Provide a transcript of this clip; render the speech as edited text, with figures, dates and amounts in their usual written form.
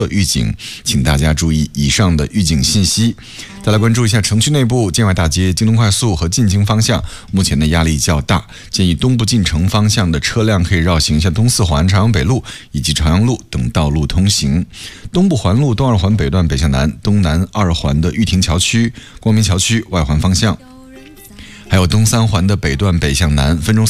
预警，请大家注意以上的预警信息。再来关注一下城区内部建外大街、京东快速和进京方向，目前的压力较大，建议东部进城方向的车辆可以绕行一下东四环、朝阳北路以及朝阳路等道路通行。东部环路东二环北段北向南、东南二环的玉亭桥区、光明桥区外环方向，还有东三环的北段北向南分钟